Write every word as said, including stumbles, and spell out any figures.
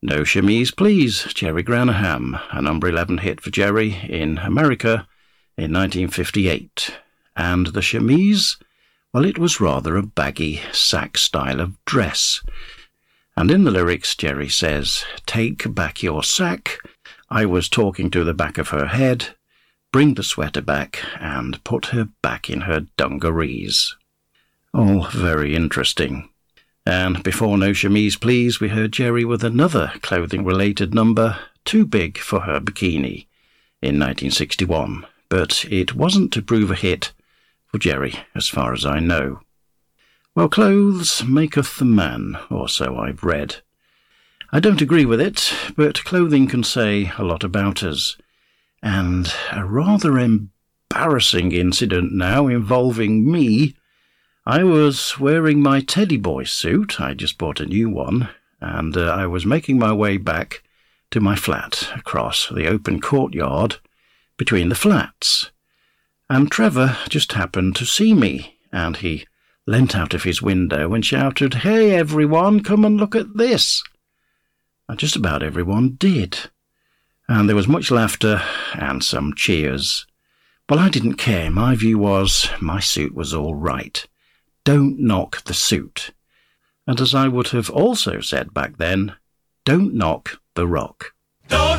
No Chemise Please, Jerry Granaham, a number eleven hit for Jerry in America in nineteen fifty-eight. And the chemise, well, it was rather a baggy sack style of dress. And in the lyrics, Jerry says, "Take back your sack, I was talking to the back of her head, bring the sweater back and put her back in her dungarees." All very interesting. And before No Chemise Please, we heard Jerry with another clothing-related number, Too Big for Her Bikini, in nineteen sixty-one. But it wasn't to prove a hit for Jerry, as far as I know. Well, clothes maketh the man, or so I've read. I don't agree with it, but clothing can say a lot about us. And a rather embarrassing incident now involving me. I was wearing my Teddy Boy suit, I just bought a new one, and uh, I was making my way back to my flat across the open courtyard between the flats. And Trevor just happened to see me, and he leant out of his window and shouted, "Hey everyone, come and look at this." And just about everyone did. And there was much laughter and some cheers. Well, I didn't care. My view was my suit was all right. Don't knock the suit. And as I would have also said back then, don't knock the rock. Don't